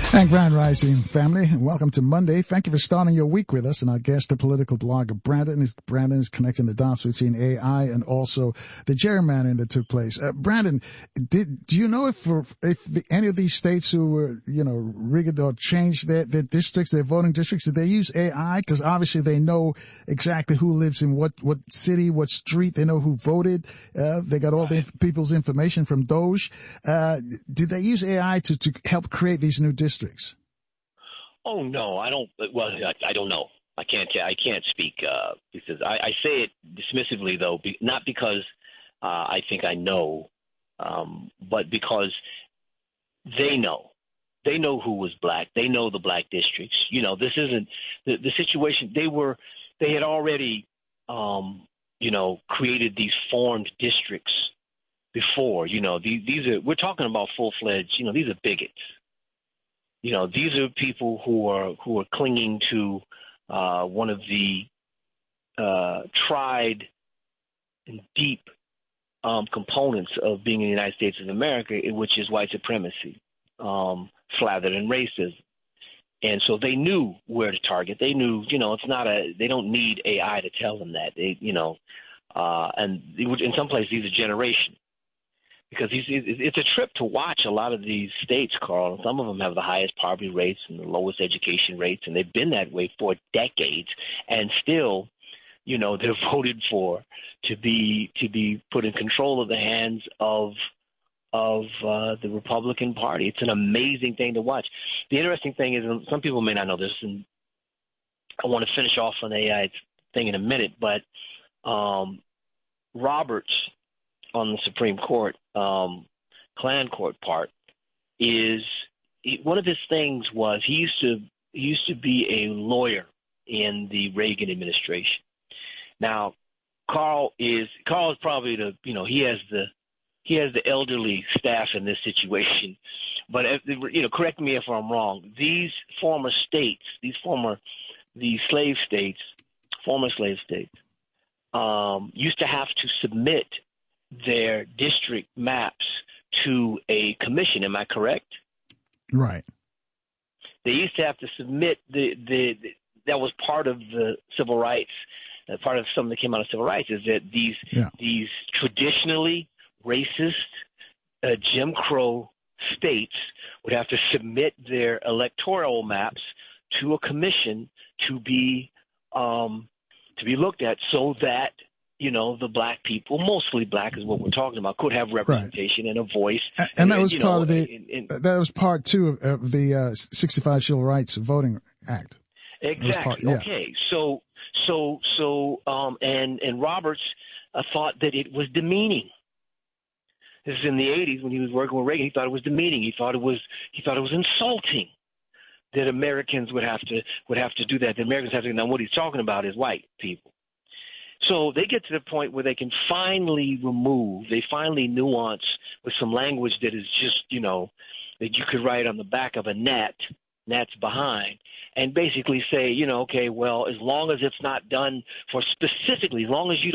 And Grand Rising family, and welcome to Monday. Thank you for starting your week with us. And our guest, the political blogger Brandon is connecting the dots between AI and also the gerrymandering that took place. Brandon, do you know if any of these states who were, rigged or changed their districts, their voting districts, did they use AI? Because obviously they know exactly who lives in what city, what street. They know who voted. They got all the people's information from Doge. Did they use AI to help create these new districts? Oh no, I don't. Well, I don't know. I can't speak because I say it dismissively though, not because I think I know, but because they know. They know who was black. They know the black districts. This isn't the situation. They had already, created these formed districts before. We're talking about full-fledged. These are bigots. These are people who are clinging to one of the tried and deep components of being in the United States of America, which is white supremacy, slathered in racism. And so they knew where to target. They knew, they don't need AI to tell them that. And in some places these are generations. Because it's a trip to watch a lot of these states, Carl. Some of them have the highest poverty rates and the lowest education rates, and they've been that way for decades. And still, they're voted for to be put in control of the hands of the Republican Party. It's an amazing thing to watch. The interesting thing is, and some people may not know this, and I want to finish off on the AI thing in a minute, but Roberts on the Supreme Court, Klan Court part, is one of his things was he used to be a lawyer in the Reagan administration. Now, Carl is probably he has the elderly staff in this situation, but correct me if I'm wrong. These former states, former slave states, used to have to submit their district maps to a commission. Am I correct? Right. They used to have to submit that was part of the civil rights. Part of something that came out of civil rights is that these traditionally racist Jim Crow states would have to submit their electoral maps to a commission to be looked at, so that the black people, mostly black is what we're talking about, could have representation and a voice. And that was part of that was part two of the 65 Civil Rights Voting Act. Exactly. Okay. So Roberts thought that it was demeaning. This is in the 80s when he was working with Reagan. He thought it was demeaning. He thought it was insulting that Americans would have to do that. The Americans have to. Now, what he's talking about is white people. So they get to the point where they can finally nuance with some language that is just, that you could write on the back of a net's behind, and basically say, okay, well, as long as it's not done for specifically, as long as you